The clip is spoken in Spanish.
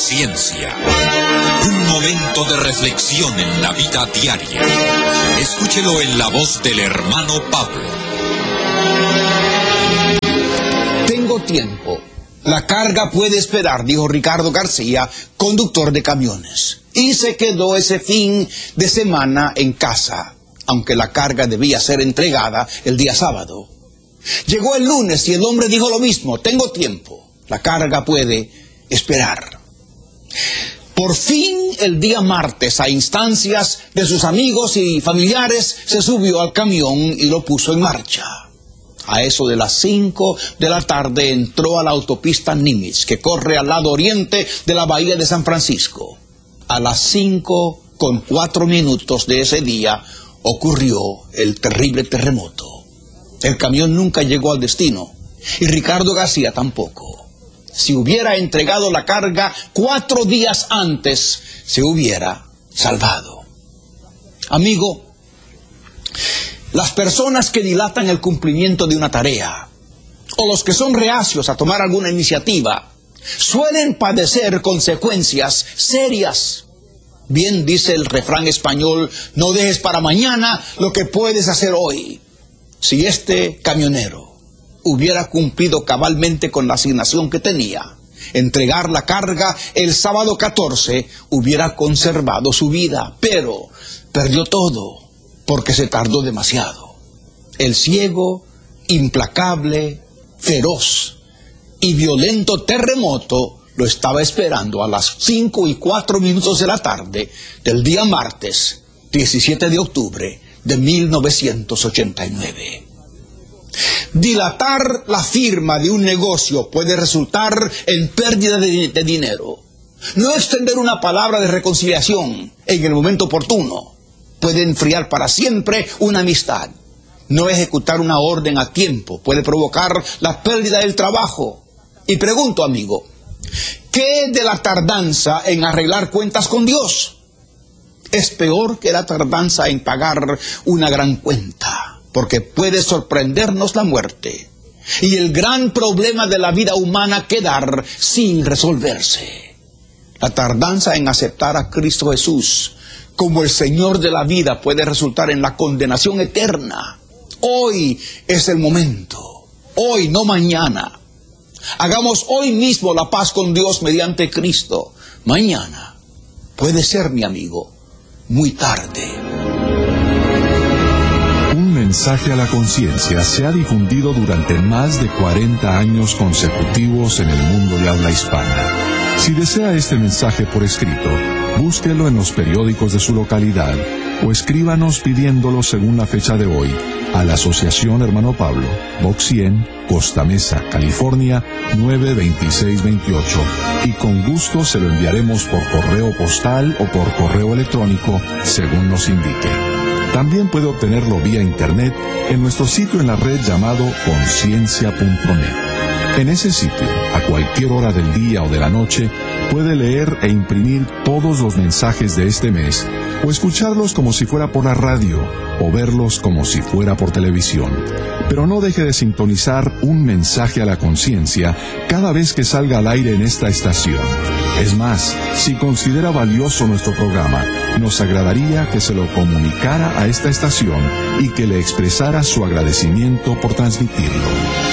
conciencia. Un momento de reflexión en la vida diaria. Escúchelo en la voz del hermano Pablo. Tengo tiempo. La carga puede esperar, dijo Ricardo García, conductor de camiones. Y se quedó ese fin de semana en casa, aunque la carga debía ser entregada el día sábado. Llegó el lunes y el hombre dijo lo mismo: tengo tiempo. La carga puede esperar. Por fin, el día martes, a instancias de sus amigos y familiares, se subió al camión y lo puso en marcha. A eso de las 5 de la tarde entró a la autopista Nimitz, que corre al lado oriente de la bahía de San Francisco. A las 5:04 de ese día ocurrió el terrible terremoto. El camión nunca llegó al destino, y Ricardo García tampoco. Si hubiera entregado la carga 4 días antes, se hubiera salvado. Amigo, las personas que dilatan el cumplimiento de una tarea, o los que son reacios a tomar alguna iniciativa, suelen padecer consecuencias serias. Bien dice el refrán español: no dejes para mañana lo que puedes hacer hoy. Si este camionero hubiera cumplido cabalmente con la asignación que tenía, entregar la carga el sábado 14, hubiera conservado su vida, pero perdió todo porque se tardó demasiado. El ciego, implacable, feroz y violento terremoto lo estaba esperando a las 5:04 de la tarde del día martes 17 de octubre de 1989. Dilatar la firma de un negocio puede resultar en pérdida de dinero. No extender una palabra de reconciliación en el momento oportuno puede enfriar para siempre una amistad. No ejecutar una orden a tiempo puede provocar la pérdida del trabajo. Y pregunto, amigo, ¿qué de la tardanza en arreglar cuentas con Dios? Es peor que la tardanza en pagar una gran cuenta, porque puede sorprendernos la muerte y el gran problema de la vida humana quedar sin resolverse. La tardanza en aceptar a Cristo Jesús como el Señor de la vida puede resultar en la condenación eterna. Hoy es el momento, hoy, no mañana. Hagamos hoy mismo la paz con Dios mediante Cristo. Mañana puede ser, mi amigo, muy tarde. Un mensaje a la conciencia se ha difundido durante más de 40 años consecutivos en el mundo de habla hispana. Si desea este mensaje por escrito, búsquelo en los periódicos de su localidad o escríbanos pidiéndolo según la fecha de hoy a la Asociación Hermano Pablo, Box 100, Costa Mesa, California, 92628, y con gusto se lo enviaremos por correo postal o por correo electrónico, según nos indique. También puede obtenerlo vía internet en nuestro sitio en la red llamado conciencia.net. En ese sitio, a cualquier hora del día o de la noche, puede leer e imprimir todos los mensajes de este mes, o escucharlos como si fuera por la radio, o verlos como si fuera por televisión. Pero no deje de sintonizar un mensaje a la conciencia cada vez que salga al aire en esta estación. Es más, si considera valioso nuestro programa, nos agradaría que se lo comunicara a esta estación y que le expresara su agradecimiento por transmitirlo.